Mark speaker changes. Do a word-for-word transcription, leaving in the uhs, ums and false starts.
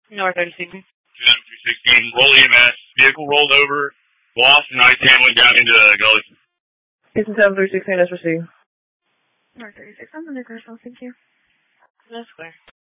Speaker 1: North thirty-six.
Speaker 2: two sixteen, roll E M S. Vehicle rolled over. Lost and ice handling down into the gully.
Speaker 3: Houston seven three sixteen, that's received.
Speaker 4: North thirty-six, I'm under control, thank you.
Speaker 1: No square.